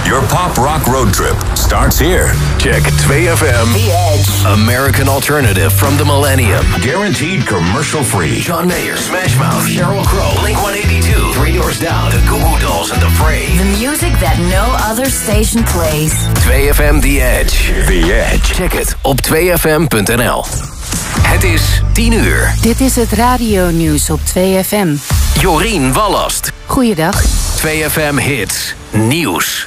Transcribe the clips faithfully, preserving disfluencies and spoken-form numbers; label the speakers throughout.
Speaker 1: Your pop rock road trip starts here. Check two F M.
Speaker 2: The Edge.
Speaker 3: American alternative from the millennium.
Speaker 1: Guaranteed commercial free.
Speaker 3: John Mayer, Smash Mouth, Sheryl Crow, Blink one eighty-two, Three Doors Down, The Goo Goo Dolls and The Fray.
Speaker 2: The music that no other station plays.
Speaker 3: two F M The Edge.
Speaker 1: The Edge.
Speaker 3: Check het op twee f m punt n l. Het is tien uur.
Speaker 4: Dit is het radio-nieuws op twee F M.
Speaker 3: Jorien Wallast.
Speaker 4: Goeiedag.
Speaker 3: twee F M Hits. Nieuws.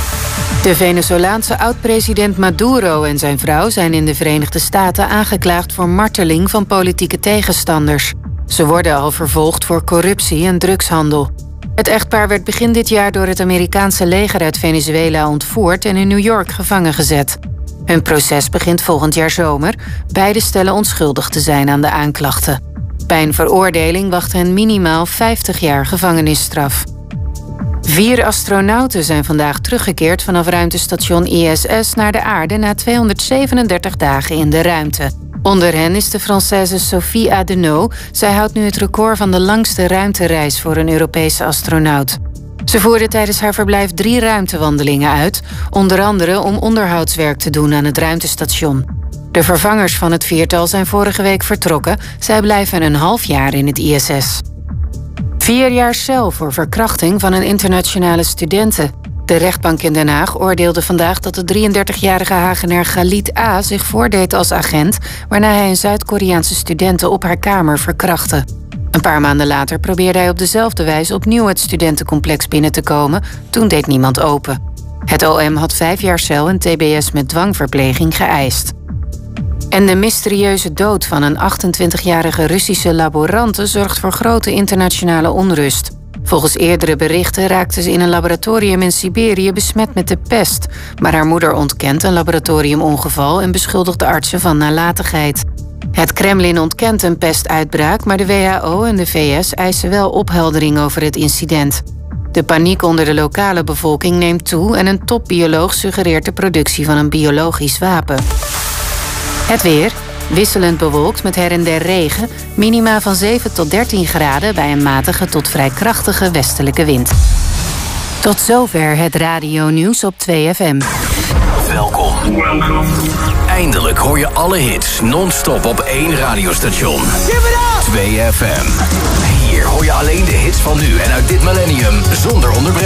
Speaker 4: De Venezolaanse oud-president Maduro en zijn vrouw zijn in de Verenigde Staten aangeklaagd voor marteling van politieke tegenstanders. Ze worden al vervolgd voor corruptie en drugshandel. Het echtpaar werd begin dit jaar door het Amerikaanse leger uit Venezuela ontvoerd en in New York gevangen gezet. Hun proces begint volgend jaar zomer. Beiden stellen onschuldig te zijn aan de aanklachten. Bij een veroordeling wacht hen minimaal vijftig jaar gevangenisstraf. Vier astronauten zijn vandaag teruggekeerd vanaf ruimtestation I S S naar de aarde na tweehonderdzevenendertig dagen in de ruimte. Onder hen is de Française Sophie Adenau. Zij houdt nu het record van de langste ruimtereis voor een Europese astronaut. Ze voerde tijdens haar verblijf drie ruimtewandelingen uit, onder andere om onderhoudswerk te doen aan het ruimtestation. De vervangers van het viertal zijn vorige week vertrokken. Zij blijven een half jaar in het I S S. Vier jaar cel voor verkrachting van een internationale studente. De rechtbank in Den Haag oordeelde vandaag dat de drieëndertigjarige Hagenaar Galit A. zich voordeed als agent, waarna hij een Zuid-Koreaanse studente op haar kamer verkrachtte. Een paar maanden later probeerde hij op dezelfde wijze opnieuw het studentencomplex binnen te komen. Toen deed niemand open. Het O M had vijf jaar cel en T B S met dwangverpleging geëist. En de mysterieuze dood van een achtentwintigjarige Russische laborante zorgt voor grote internationale onrust. Volgens eerdere berichten raakte ze in een laboratorium in Siberië besmet met de pest. Maar haar moeder ontkent een laboratoriumongeval en beschuldigt de artsen van nalatigheid. Het Kremlin ontkent een pestuitbraak, maar de W H O en de V S eisen wel opheldering over het incident. De paniek onder de lokale bevolking neemt toe en een topbioloog suggereert de productie van een biologisch wapen. Het weer, wisselend bewolkt met her en der regen, minima van zeven tot dertien graden bij een matige tot vrij krachtige westelijke wind. Tot zover het radio-nieuws op twee F M.
Speaker 3: Welkom. Eindelijk hoor je alle hits non-stop op één radiostation. twee F M. Hier hoor je alleen de hits van nu en uit dit millennium zonder onderbreken.